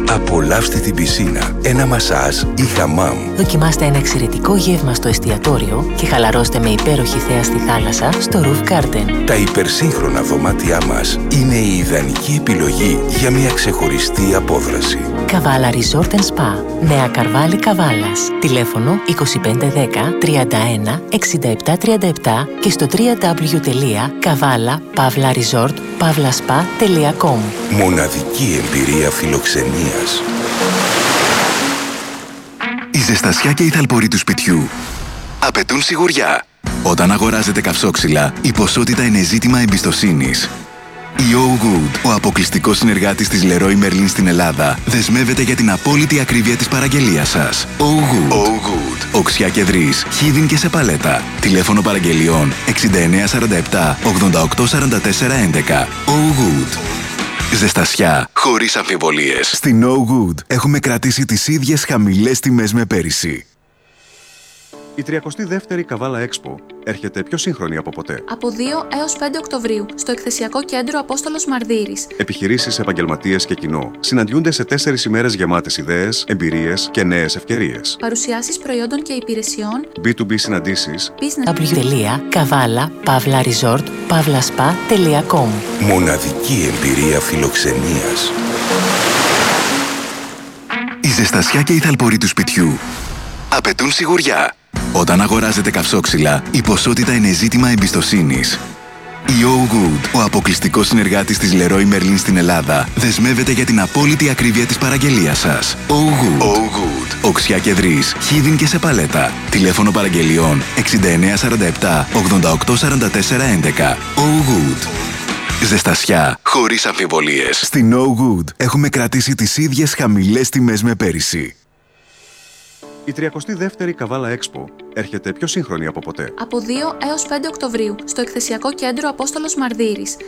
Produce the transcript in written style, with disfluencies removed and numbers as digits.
Απολαύστε την πισίνα, ένα μασάζ ή χαμάμ. Δοκιμάστε ένα εξαιρετικό γεύμα στο εστιατόριο και χαλαρώστε με υπέροχη θέα στη θάλασσα στο Roof Garden. Τα υπερσύγχρονα δωμάτια μας είναι η ιδανική επιλογή για μια ξεχωριστή απόδραση. Καβάλα Resort and Spa. Νέα Καρβάλη Καβάλας. Τηλέφωνο 2510 31 67 37 και στο www.kavala-resort-spa.com. Μοναδική εμπειρία φιλοξενίας. Η ζεστασιά και η θαλπορή του σπιτιού απαιτούν σιγουριά. Όταν αγοράζετε καυσόξυλα, η ποσότητα είναι ζήτημα εμπιστοσύνης. Η Oh Good, ο αποκλειστικός συνεργάτης της Leroy Merlin στην Ελλάδα, δεσμεύεται για την απόλυτη ακρίβεια της παραγγελίας σας. Oh Good. Oh Good. Οξιά και Δρύς, Χίδιν και σε παλέτα. Τηλέφωνο παραγγελιών 6947 8844 11. Oh Good. Ζεστασιά χωρίς αμφιβολίες. Στην Oh Good έχουμε κρατήσει τις ίδιες χαμηλές τιμές με πέρυσι. Η 32η Καβάλα Expo έρχεται πιο σύγχρονη από ποτέ. Από 2 έως 5 Οκτωβρίου, στο εκθεσιακό κέντρο Απόστολος Μαρδύρης. Επιχειρήσεις, επαγγελματίες και κοινό συναντιούνται σε 4 ημέρες γεμάτες ιδέες, εμπειρίες και νέες ευκαιρίες. Παρουσιάσεις προϊόντων και υπηρεσιών, B2B συναντήσεις, www.kavala-resort-spa.com. Μοναδική εμπειρία φιλοξενίας. Η ζεστασιά και η θαλπορή του σπιτιού απαιτούν σιγουριά. Όταν αγοράζετε καυσόξυλα, η ποσότητα είναι ζήτημα εμπιστοσύνης. Η Oh Good, ο αποκλειστικός συνεργάτης της Leroy Merlin στην Ελλάδα, δεσμεύεται για την απόλυτη ακρίβεια της παραγγελίας σας. Oh Good. Oh Good. Οξιά και Δρύς, Χίδιν και σε παλέτα. Τηλέφωνο παραγγελιών 6947 8844 11. Oh Good. Ζεστασιά χωρίς αμφιβολίες. Στην Oh Good έχουμε κρατήσει τις ίδιες χαμηλές τιμές με πέρυσι. η 32η Καβάλα Expo έρχεται πιο σύγχρονη από ποτέ. από 2 έως 5 Οκτωβρίου, στο εκθεσιακό κέντρο Απόστολος Μαρδύρης.